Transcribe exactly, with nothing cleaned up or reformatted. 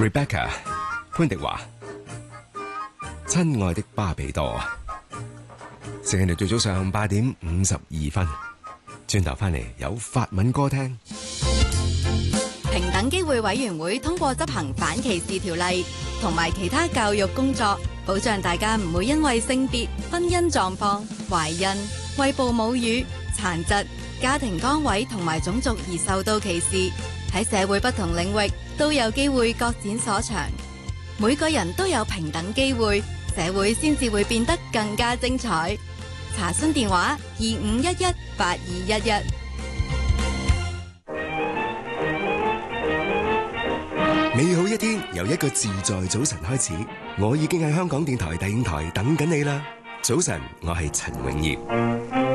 Rebecca 潘迪華，親愛的巴比多，時間嚟到早上八點五十二分，轉頭翻嚟有法文歌聽。 平等機會委員會通過執行反歧視條例同埋其他教育工作，保障大家唔會因為性別、婚姻狀況、懷孕、餵哺母乳、殘疾、家庭崗位同埋種族而受到歧視。喺社會不同領域都有機會各展所長，每個人都有平等機會，社會先至會變得更加精彩。查詢電話二五一一八二一一。 美好一天由一個自在早晨開始，我已經喺香港電台第五台等緊你啦。早晨，我係陳永業。